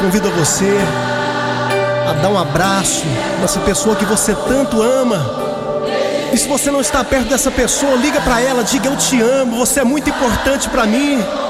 Convido você a dar um abraço nessa pessoa que você tanto ama. E se você não está perto dessa pessoa, liga pra ela, diga: eu te amo, você é muito importante pra mim.